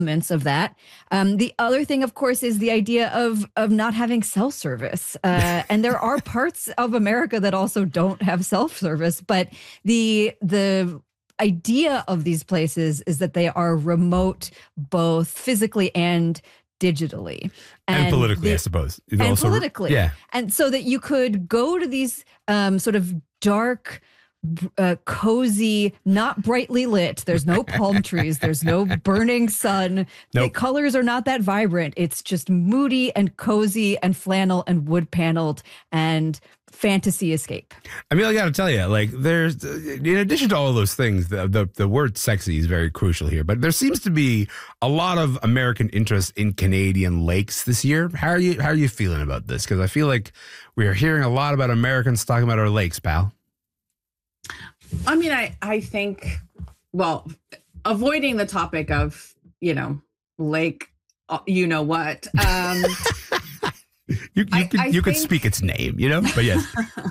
of that. The other thing, of course, is the idea of not having cell service. And there are parts of America that also don't have cell service, but the idea of these places is that they are remote, both physically and digitally and politically, I suppose. And also, politically. Yeah. And so that you could go to these sort of dark, cozy, not brightly lit. There's no palm trees. There's no burning sun. Nope. The colors are not that vibrant. It's just moody and cozy and flannel and wood paneled and fantasy escape. I mean, I got to tell you, like, there's, in addition to all of those things, the word sexy is very crucial here, but there seems to be a lot of American interest in Canadian lakes this year. How are you feeling about this? Because I feel like we are hearing a lot about Americans talking about our lakes, pal. I mean, I think, well, avoiding the topic of, lake, you know what, you could speak its name, but yes.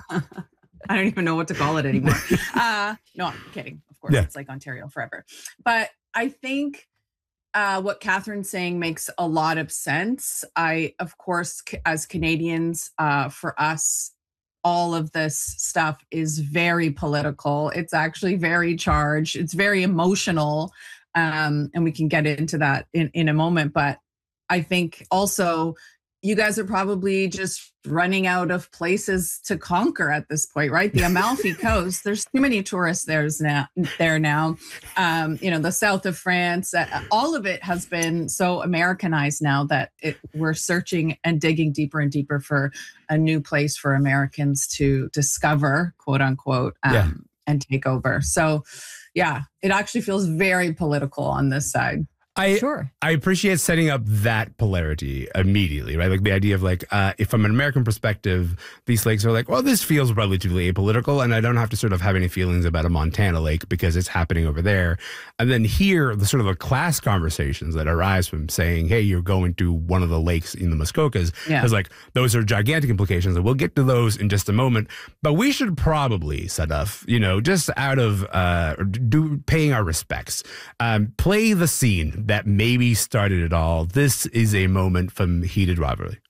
I don't even know what to call it anymore. No, I'm kidding. Of course, It's like Ontario forever. But I think what Catherine's saying makes a lot of sense. Of course, as Canadians, for us, all of this stuff is very political. It's actually very charged. It's very emotional. And we can get into that in a moment. But I think also you guys are probably just running out of places to conquer at this point, right? The Amalfi Coast, there's too many tourists there now. The south of France, all of it has been so Americanized now that we're searching and digging deeper and deeper for a new place for Americans to discover, quote unquote, and take over. So, yeah, it actually feels very political on this side. I appreciate setting up that polarity immediately, right? Like the idea of if from an American perspective, these lakes are like, well, this feels relatively apolitical and I don't have to sort of have any feelings about a Montana lake because it's happening over there. And then here, the sort of a class conversations that arise from saying, hey, you're going to one of the lakes in the Muskokas. Yeah. It's like, those are gigantic implications and we'll get to those in just a moment. But we should probably, Sadaf, just out of paying our respects, play the scene that maybe started it all. This is a moment from Heated Rivalry.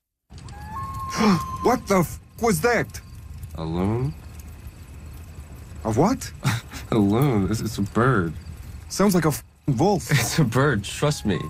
What the was that? A loon? A what? A loon. It's a bird. Sounds like a wolf. It's a bird, trust me.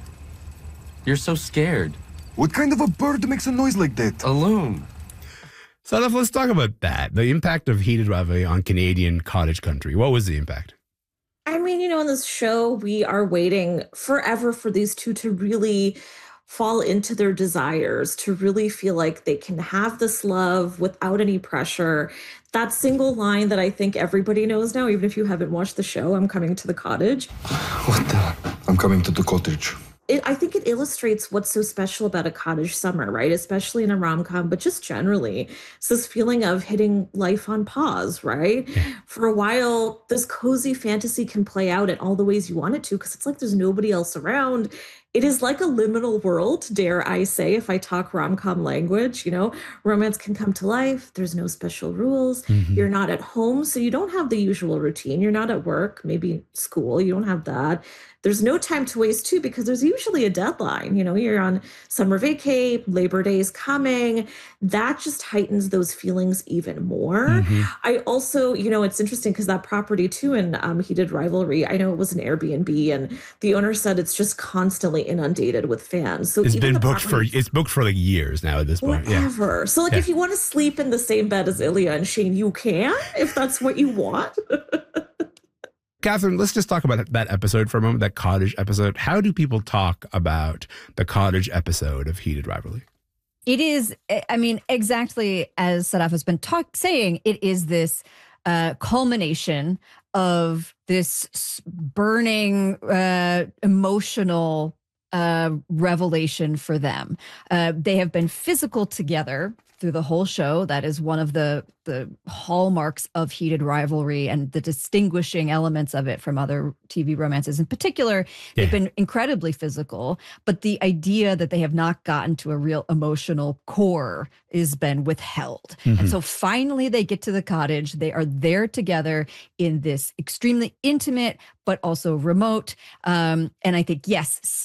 You're so scared. What kind of a bird makes a noise like that? A loon. So let's talk about that. The impact of Heated Rivalry on Canadian cottage country. What was the impact? I mean, in this show, we are waiting forever for these two to really fall into their desires, to really feel like they can have this love without any pressure. That single line that I think everybody knows now, even if you haven't watched the show, I'm coming to the cottage. What the? I'm coming to the cottage. I think it illustrates what's so special about a cottage summer, right? Especially in a rom-com, but just generally. It's this feeling of hitting life on pause, right? Yeah. For a while, this cozy fantasy can play out in all the ways you want it to, because it's like there's nobody else around. It is like a liminal world, dare I say, if I talk rom-com language. Romance can come to life. There's no special rules. Mm-hmm. You're not at home, so you don't have the usual routine. You're not at work, maybe school. You don't have that. There's no time to waste, too, because there's usually a deadline. You're on summer vacay, Labor Day is coming. That just heightens those feelings even more. Mm-hmm. I also, it's interesting because that property, too, in Heated Rivalry, I know it was an Airbnb, and the owner said it's just constantly inundated with fans. So it's been booked for like years now at this point. Forever. Yeah. So if you want to sleep in the same bed as Ilya and Shane, you can, if that's what you want. Catherine, let's just talk about that episode for a moment, that cottage episode. How do people talk about the cottage episode of Heated Rivalry? It is, exactly as Sadaf has been saying, it is this culmination of this burning, emotional revelation for them. They have been physical together through the whole show. That is one of the hallmarks of Heated Rivalry and the distinguishing elements of it from other TV romances. In particular, they've been incredibly physical, but the idea that they have not gotten to a real emotional core has been withheld. Mm-hmm. And so finally they get to the cottage. They are there together in this extremely intimate, but also remote. And I think, yes,